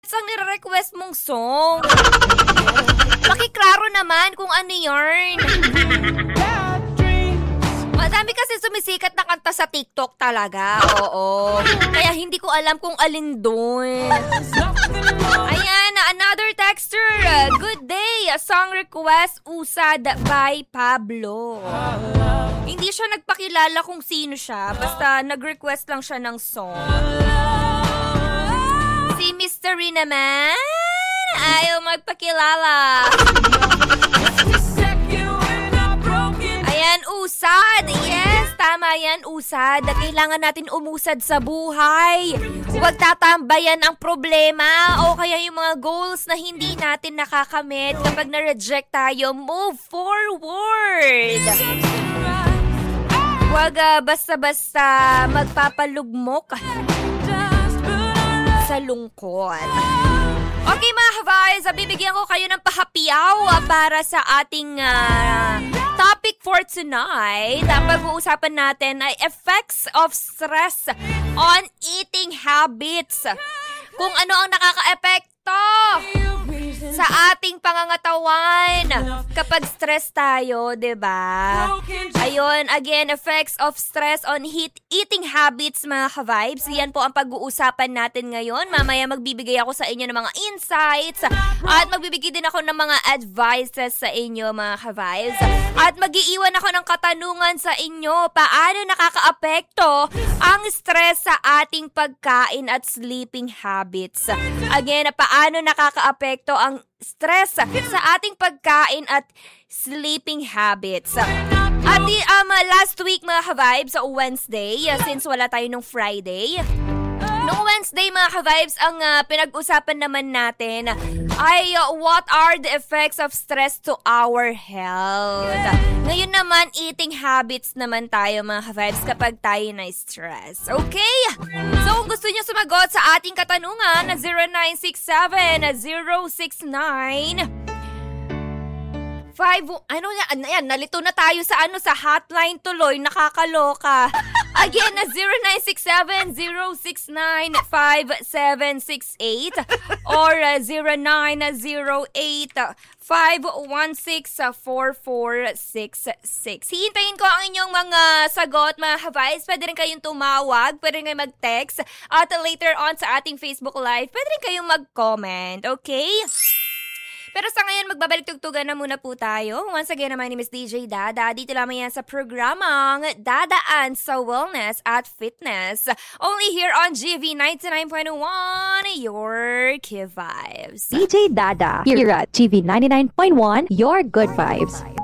Ang nire-request mong song. Pakiklaro naman kung ano yarn. Madami kasi sumisikat na kanta sa TikTok talaga. Oo. Kaya hindi ko alam kung alin doon. Ayan, another texter. Good day. A song request Usad by Pablo. Hindi siya nagpakilala kung sino siya. Basta nag-request lang siya ng song. Si Mystery naman ayaw magpakilala. Ayan, usad. Yes, tama yan, usad. Kailangan natin umusad sa buhay. Huwag tatambayan ang problema o kaya yung mga goals na hindi natin nakakamit. Kapag na-reject tayo, move forward. Huwag basta-basta magpapalugmok sa lungkot. Okay mga ka-vibes, bibigyan ko kayo ng pahapiyaw para sa ating topic for tonight. Ang pag-uusapan natin ay effects of stress on eating habits. Kung ano ang nakaka-epekto sa ating pangangatawan kapag stress tayo, 'di ba? Ayun, again, effects of stress on eating habits, mga ka-vibes. Yan po ang pag-uusapan natin ngayon. Mamaya magbibigay ako sa inyo ng mga insights at magbibigay din ako ng mga advices sa inyo, mga ka-vibes. At mag-iiwan ako ng katanungan sa inyo, paano nakakaapekto ang stress sa ating pagkain at sleeping habits. Again, paano nakakaapekto ang stress sa ating pagkain at sleeping habits. At last week, mga ka-vibes, sa Wednesday, since wala tayo nung Friday, nung Wednesday, mga ka-vibes, ang pinag-usapan naman natin ay what are the effects of stress to our health. Ngayon naman, eating habits naman tayo, mga ka-vibes, kapag tayo na-stress. Okay? So, kung gusto niyo sumagot sa ating katanungan, 0967-069-5... nalito na tayo sa hotline tuloy, nakakaloka. Again, 0967-069-5768 or 0908-516-4466. Hihintayin ko ang inyong mga sagot, mga ka-vibes. Pwede rin kayong tumawag, pwede rin kayong mag-text, at later on sa ating Facebook Live, pwede rin kayong mag-comment, okay? Pero sa ngayon, magbabalik-tugtugan na muna po tayo. Once again, my name is DJ Dada. Dito lamang yan sa programang Dadaan sa Wellness at Fitness. Only here on GV 99.1, your Kid Vibes. DJ Dada, here at GV 99.1, your good vibes.